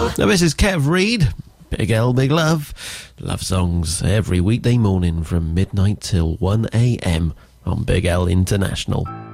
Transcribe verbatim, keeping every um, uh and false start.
Now, this is Kev Reid, Big L, Big Love. Love songs every weekday morning from midnight till one a m on Big L International.